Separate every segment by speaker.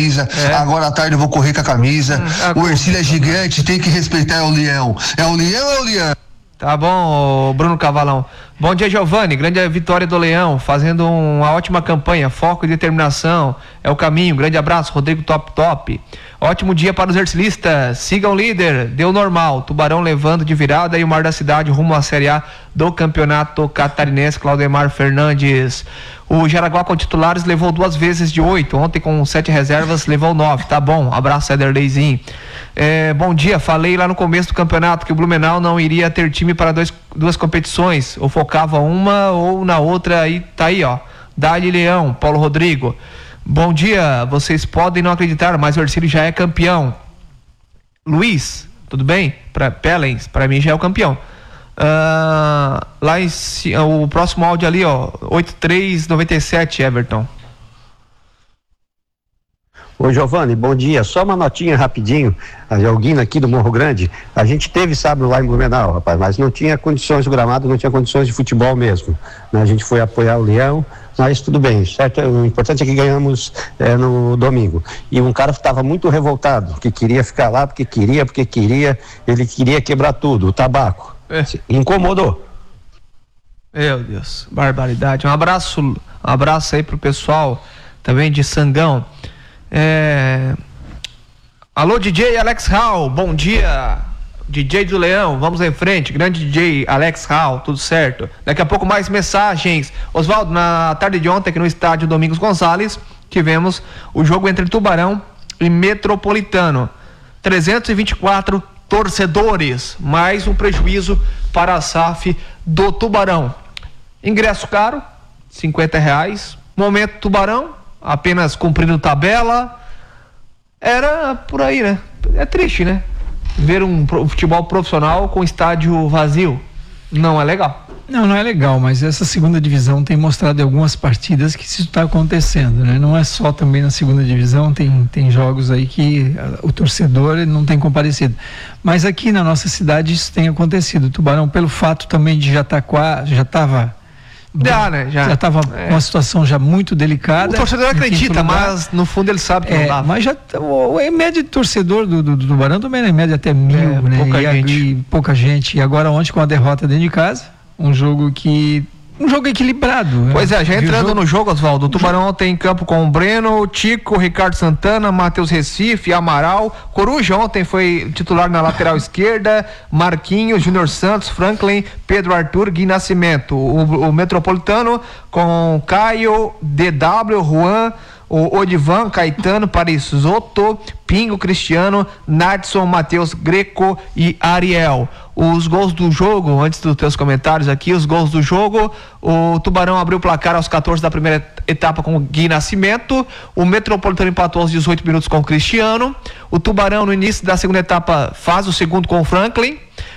Speaker 1: camisa, agora à tarde eu vou correr com a camisa. O Ercílio é gigante, tem que respeitar o Leão. É o Leão ou é o Leão?
Speaker 2: Tá bom, Bruno Cavalão. Bom dia, Giovani. Grande vitória do Leão, fazendo uma ótima campanha. Foco e determinação é o caminho. Grande abraço, Rodrigo Top. Ótimo dia para os ercilistas. Sigam o líder, deu normal. Tubarão levando de virada e o Mar da Cidade rumo à Série A do Campeonato Catarinense. Claudemar Fernandes. O Jaraguá com titulares levou 2 vezes de 8. Ontem com 7 reservas levou 9. Tá bom, abraço, Ederleyzinho. Bom dia, falei lá no começo do campeonato que o Blumenau não iria ter time para duas competições, ou focava uma ou na outra, e tá aí, ó. Dali Leão, Paulo Rodrigo. Bom dia, vocês podem não acreditar, mas o Ercílio já é campeão. Luiz, tudo bem? Pelens, para mim já é o campeão. Lá em o próximo áudio ali, ó, 8397, Everton.
Speaker 3: Oi, Giovani, bom dia. Só uma notinha rapidinho, a Alguina aqui do Morro Grande. A gente teve sábado lá em Blumenau, rapaz, mas não tinha condições, o gramado não tinha condições de futebol mesmo, né? A gente foi apoiar o Leão, mas tudo bem, certo? O importante é que ganhamos no domingo. E um cara estava muito revoltado, que queria ficar lá porque queria, ele queria quebrar tudo, o tabaco. Incomodou.
Speaker 2: Meu Deus, barbaridade. Um abraço aí pro pessoal também de Sangão. Alô, DJ Alex Hall, bom dia. DJ do Leão, vamos em frente. Grande DJ Alex Hall, tudo certo. Daqui a pouco mais mensagens. Oswaldo, na tarde de ontem aqui no estádio Domingos Gonçalves tivemos o jogo entre Tubarão e Metropolitano. 324 torcedores, mais um prejuízo para a SAF do Tubarão. Ingresso caro, R$50. Momento Tubarão, apenas cumprindo tabela. Era por aí, né? É triste, né? Ver um futebol profissional com estádio vazio. Não é legal.
Speaker 4: Não é legal, mas essa segunda divisão tem mostrado em algumas partidas que isso está acontecendo, né? Não é só também na segunda divisão, tem jogos aí que o torcedor não tem comparecido. Mas aqui na nossa cidade isso tem acontecido. O Tubarão, pelo fato também de já estava com uma situação já muito delicada.
Speaker 2: O torcedor acredita, mas no fundo ele sabe que não dá.
Speaker 4: Mas já a média de torcedor do Tubarão também é média até 1000, né? Pouca gente. E agora ontem com a derrota dentro de casa, um jogo equilibrado.
Speaker 2: Pois já entrando no jogo, Oswaldo, o Tubarão tem campo com o Breno, Tico, Ricardo Santana, Matheus Recife, Amaral, Coruja ontem foi titular na lateral esquerda, Marquinhos, Júnior Santos, Franklin, Pedro Arthur, Gui Nascimento. O Metropolitano com Caio, DW, Juan, o Odivan, Caetano, Parisotto, Pingo, Cristiano, Nadson, Matheus, Greco e Ariel. Os gols do jogo, antes dos teus comentários aqui, os gols do jogo, o Tubarão abriu o placar aos 14 da primeira etapa com o Gui Nascimento, o Metropolitano empatou aos 18 minutos com o Cristiano, o Tubarão no início da segunda etapa faz o segundo com o Franklin,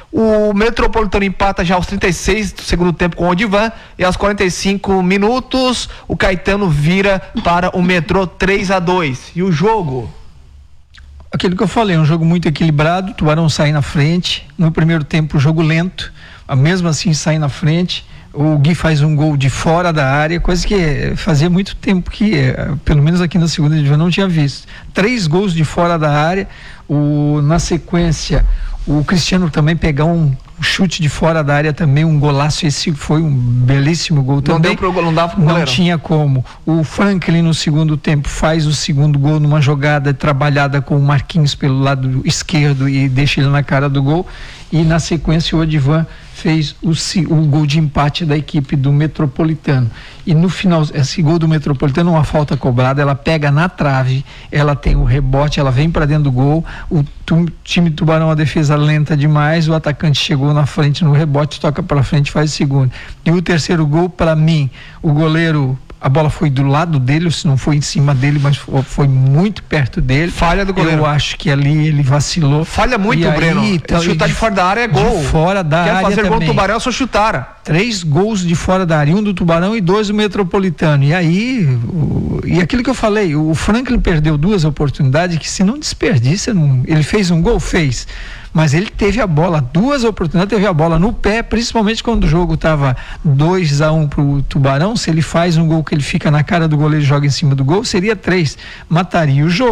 Speaker 2: o Metropolitano empata já aos 36 do segundo tempo com o Odivan e aos 45 minutos o Caetano vira para o Metrô 3-2. E o jogo?
Speaker 4: Aquilo que eu falei, um jogo muito equilibrado, o Tubarão sai na frente, no primeiro tempo jogo lento, mesmo assim sai na frente, o Gui faz um gol de fora da área, coisa que fazia muito tempo que, pelo menos aqui na segunda divisão, não tinha visto. 3 gols de fora da área, na sequência o Cristiano também pegar um chute de fora da área também, um golaço, esse foi um belíssimo gol também. Não tinha como. O Franklin no segundo tempo faz o segundo gol numa jogada trabalhada com o Marquinhos pelo lado esquerdo e deixa ele na cara do gol, e na sequência o Odivan fez o gol de empate da equipe do Metropolitano. E no final, esse gol do Metropolitano, uma falta cobrada, ela pega na trave, ela tem o rebote, ela vem para dentro do gol, o time do Tubarão, a defesa lenta demais, o atacante chegou na frente no rebote, toca para frente, faz o segundo. E o terceiro gol, para mim, o goleiro, a bola foi do lado dele, se não foi em cima dele, mas foi muito perto dele.
Speaker 2: Falha do goleiro.
Speaker 4: Eu acho que ali ele vacilou.
Speaker 2: Falha muito, Breno.
Speaker 4: Então,
Speaker 2: chutar de fora da área é gol.
Speaker 4: De fora da área
Speaker 2: fazer
Speaker 4: também.
Speaker 2: Gol do Tubarão, só chutara.
Speaker 4: 3 gols de fora da área, 1 do Tubarão e 2 do Metropolitano. E aí, e aquilo que eu falei, o Franklin perdeu 2 oportunidades que, se não desperdiça, ele fez um gol? Fez. Mas ele teve a bola, 2 oportunidades, teve a bola no pé, principalmente quando o jogo estava 2-1 pro Tubarão. Se ele faz um gol que ele fica na cara do goleiro e joga em cima do gol, seria 3, mataria o jogo.